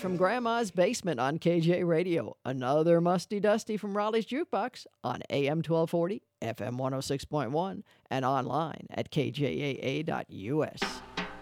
from Grandma's Basement on KJ Radio. Another Musty Dusty from Raleigh's Jukebox on AM 1240, FM 106.1, and online at kjaa.us.